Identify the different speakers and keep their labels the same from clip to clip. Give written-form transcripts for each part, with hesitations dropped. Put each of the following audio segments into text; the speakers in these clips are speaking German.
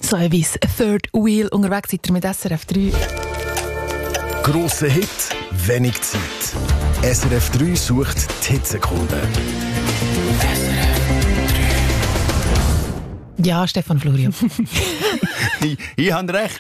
Speaker 1: So ein weiss Third Wheel. Unterwegs seid ihr mit SRF 3.
Speaker 2: Grosser Hit, wenig Zeit. SRF 3 sucht die Hitsekunden.
Speaker 1: Ja, Stefan Florio.
Speaker 2: Ich habe recht.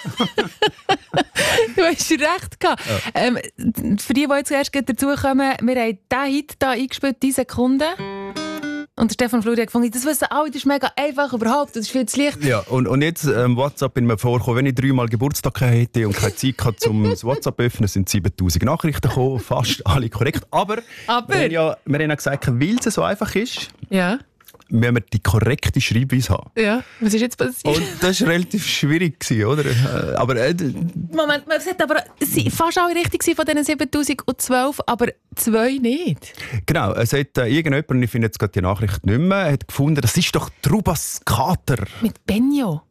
Speaker 1: Du hast recht gehabt. Ja. Für die jetzt erst dazukommen, wir haben diesen Hit hier eingespielt, diese Sekunde. Und Stefan Florio hat gefunden, das wissen alle, das ist mega einfach überhaupt, das ist viel zu leicht.
Speaker 2: Ja, und jetzt WhatsApp bin mir vorgekommen, wenn ich 3-mal Geburtstag hätte und keine Zeit hatte, um das WhatsApp zu öffnen, sind 7000 Nachrichten gekommen, fast alle korrekt. Aber wir haben ja gesagt, weil es so einfach ist, müssen wir die korrekte Schreibweise haben.
Speaker 1: Ja, was ist jetzt passiert?
Speaker 2: Und das war relativ schwierig, oder? Aber,
Speaker 1: Moment, es hat aber fast alle richtig von diesen 7012, aber 2 nicht.
Speaker 2: Genau, es hat irgendjemand, und ich finde jetzt gerade die Nachricht nicht mehr, hat gefunden, das ist doch Trubas Kater.
Speaker 1: Mit Benjo.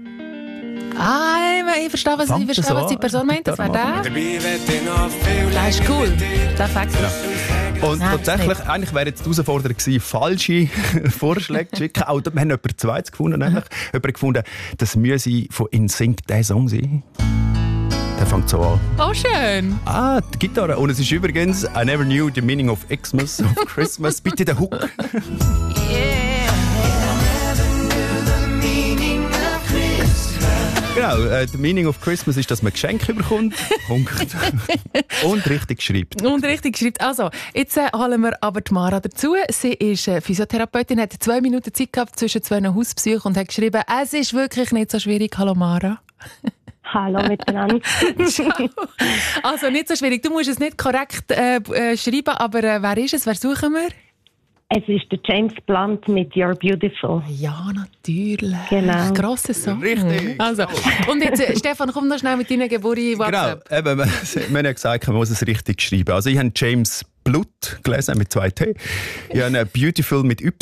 Speaker 1: Ich verstehe, was die Person meint. Das wäre der. Das ist cool. Der Fakt.
Speaker 2: Und tatsächlich, eigentlich wäre jetzt die Herausforderung gewesen, falsche Vorschläge zu schicken. Auch, wir haben jemanden zweites gefunden, nämlich. Jemanden gefunden, das müsse von InSync der Song sein. Der fängt so an.
Speaker 1: Oh, schön.
Speaker 2: Die Gitarre. Und es ist übrigens I never knew the meaning of Xmas, of Christmas. Bitte der Hook.
Speaker 1: Yeah.
Speaker 2: Genau, the meaning of Christmas ist, dass man Geschenke bekommt. Punkt. Und richtig schreibt.
Speaker 1: Also, jetzt holen wir aber die Mara dazu. Sie ist Physiotherapeutin, hat 2 Minuten Zeit gehabt zwischen 2 Hausbesuchen und hat geschrieben, es ist wirklich nicht so schwierig. Hallo Mara.
Speaker 3: Hallo miteinander.
Speaker 1: Also nicht so schwierig. Du musst es nicht korrekt schreiben, aber wer ist es? Wer suchen wir?
Speaker 3: Es ist der James Blunt mit You're Beautiful.
Speaker 1: Ja, natürlich.
Speaker 3: Genau.
Speaker 1: Grosses Song.
Speaker 2: Richtig.
Speaker 1: Also, und jetzt, Stefan, komm noch schnell mit deiner Geburt in WhatsApp.
Speaker 2: Genau, eben, wir haben ja gesagt, man muss es richtig schreiben. Also ich habe James Blut gelesen mit 2 T. Ich habe Beautiful mit Y